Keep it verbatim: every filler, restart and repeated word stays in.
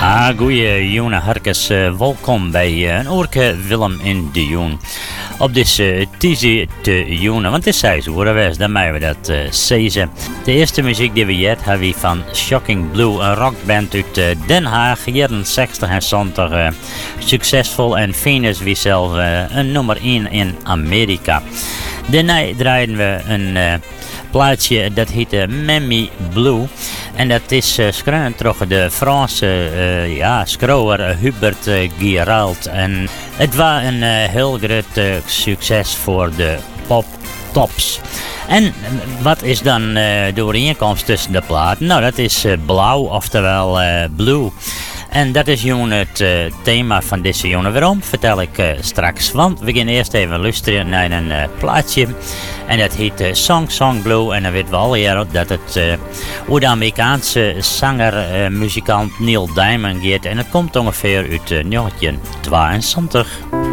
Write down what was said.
Ah, goeie Jona Harkes, uh, welkom bij uh, een oorke Willem in de Joen. Op deze uh, tizi te Joenen, want het is zij zo, dan mij we dat uh, zeggen. De eerste muziek die we jet hebben we van Shocking Blue, een rockband uit uh, Den Haag, jaren zestig en zeventig. Uh, succesvol en famous wie zelf uh, een nummer één in Amerika. Daarna draaien we een uh, plaatje dat heet uh, Mammy Blue. En dat is uh, schreeuwen door de Franse uh, ja, schrouwer uh, Hubert uh, Giralt. En het was een uh, heel groot uh, succes voor de poptops. En wat is dan uh, de overeenkomst tussen de platen? Nou, dat is uh, blauw, oftewel uh, blue. En dat is jongen het uh, thema van deze jongen. Waarom? Vertel ik uh, straks. Want we gaan eerst even luisteren naar een uh, plaatje. En dat heet uh, Song Song Blue. En dan weten we al hier dat het uh, over de Amerikaanse zanger, uh, muzikant Neil Diamond gaat. En het komt ongeveer uit uh, negentien tweeënzestig.